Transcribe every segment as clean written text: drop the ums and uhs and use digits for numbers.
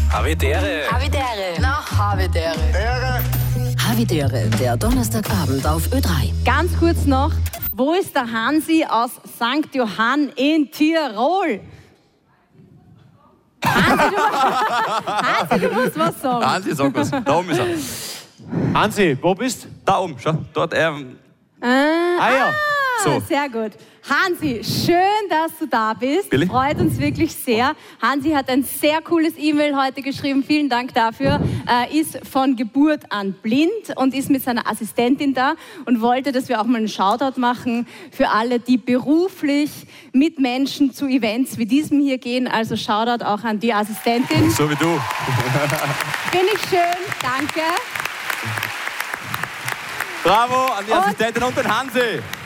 Havidere. Havidere. Na, Havidere. Havidere, der Donnerstagabend auf Ö3. Ganz kurz noch, wo ist der Hansi aus St. Johann in Tirol? Hansi, du musst was sagen. Hansi, sag was. Da oben ist er. Hansi, wo bist du? Da oben, schau. Dort, ja. So. Sehr gut. Hansi, schön, dass du da bist. Billy? Freut uns wirklich sehr. Hansi hat ein sehr cooles E-Mail heute geschrieben. Vielen Dank dafür. Ist von Geburt an blind und ist mit seiner Assistentin da und wollte, dass wir auch mal einen Shoutout machen für alle, die beruflich mit Menschen zu Events wie diesem hier gehen. Also Shoutout auch an die Assistentin. So wie du. Finde ich schön. Danke. Bravo an die Assistentin und den Hansi.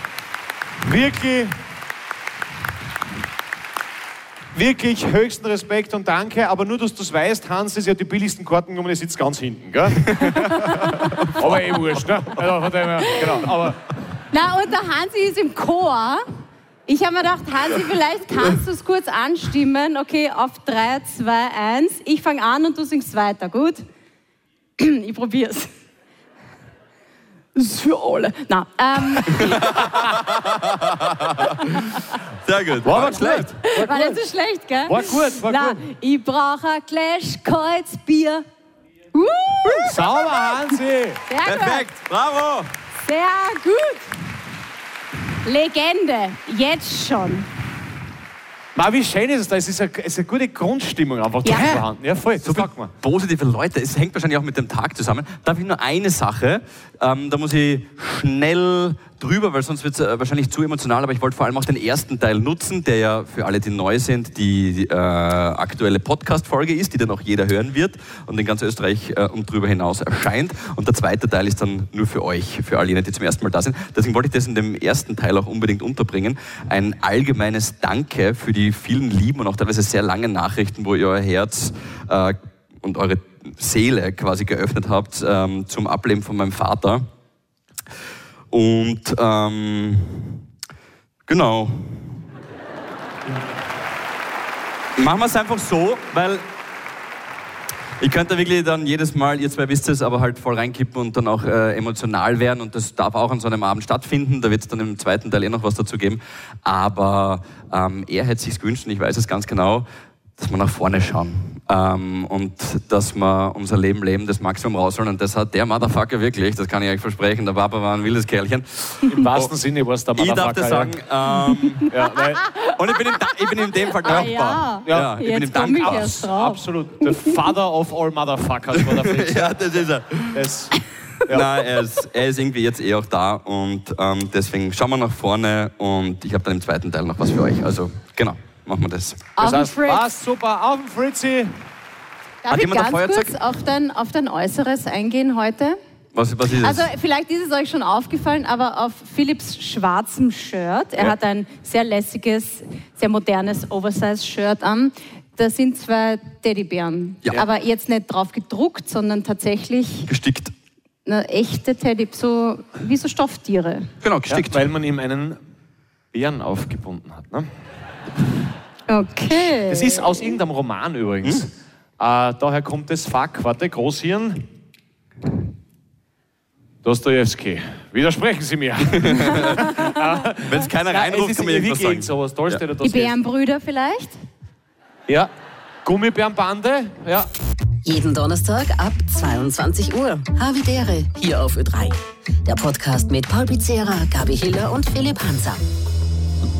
Wirklich höchsten Respekt und Danke, aber nur, dass du es weißt, Hans ist ja die billigsten Karten genommen, der sitzt ganz hinten, gell? Aber wurscht, ne? Also von dem her, genau, aber Na, und der Hansi ist im Chor. Ich habe mir gedacht, Hansi, vielleicht kannst du es kurz anstimmen. Okay, auf 3, 2, 1. Ich fange an und du singst weiter, gut? Ich probier's. Das ist für alle. Na, Sehr gut. war aber schlecht. war nicht so schlecht, gell? War gut, war gut. Ich brauche ein Gläsch kaltes Bier. Sauber, Hansi. Sehr Perfekt. Bravo. gut. Sehr gut. Legende. Jetzt schon. Ma, wie schön ist es da? Es ist eine gute Grundstimmung einfach Ja. vorhanden. Ja, voll. So viele Sag mal. positive Leute. Es hängt wahrscheinlich auch mit dem Tag zusammen. Darf ich nur eine Sache? Da muss ich schnell drüber, weil sonst wird es wahrscheinlich zu emotional. Aber ich wollte vor allem auch den ersten Teil nutzen, der ja für alle, die neu sind, die aktuelle Podcast-Folge ist, die dann auch jeder hören wird und in ganz Österreich und darüber hinaus erscheint. Und der zweite Teil ist dann nur für euch, für all jene, die zum ersten Mal da sind. Deswegen wollte ich das in dem ersten Teil auch unbedingt unterbringen. Ein allgemeines Danke für die vielen lieben und auch teilweise sehr langen Nachrichten, wo ihr euer Herz und eure Seele quasi geöffnet habt zum Ableben von meinem Vater. Und genau. Machen wir es einfach so, weil ich könnte wirklich dann jedes Mal, ihr zwei wisst es, aber halt voll reinkippen und dann auch emotional werden und das darf auch an so einem Abend stattfinden. Da wird es dann im zweiten Teil noch was dazu geben. Aber er hätte sich's gewünscht und ich weiß es ganz genau, dass wir nach vorne schauen und dass wir unser Leben leben, das Maximum rausholen. Und das hat der Motherfucker wirklich, das kann ich euch versprechen, der Papa war ein wildes Kerlchen. Im wahrsten Sinne war es der Motherfucker. Ich darf das sagen. Und ich bin in dem Fall dankbar. Ja, ich bin ihm Jetzt komm ich dankbar. erst drauf. Absolut. The father of all motherfuckers war der Fritz. Ja, das ist er. Ja. Nein, er ist irgendwie jetzt auch da und deswegen schauen wir nach vorne und ich habe dann im zweiten Teil noch was für euch. Also genau, machen wir das. Auf Das den heißt, Fritz. passt super, auf den Fritzi. Darf Hat ich jemand ein ganz Feuerzeug? kurz auf dein Äußeres eingehen heute? Was ist das? Also vielleicht ist es euch schon aufgefallen, aber auf Philipps schwarzem Shirt, er hat ein sehr lässiges, sehr modernes Oversize-Shirt an, da sind 2 Teddybären, Ja. aber jetzt nicht drauf gedruckt, sondern tatsächlich Gestickt. echte so wie so Stofftiere. Genau, Ja, gestickt. weil man ihm einen Bären aufgebunden hat. Ne? Okay. Das ist aus irgendeinem Roman übrigens. Daher kommt das Fuck. Warte, Großhirn. Dostojewski. Widersprechen Sie mir. Wenn es keiner reinruft, kann man irgendwas wie gegen sagen. sowas. Da steht Die Dostojewski. Bärenbrüder vielleicht? Ja. Gummibärenbande. Ja. Jeden Donnerstag ab 22 Uhr. Havidere, hier auf Ö3. Der Podcast mit Paul Pizzera, Gabi Hiller und Philipp Hanser.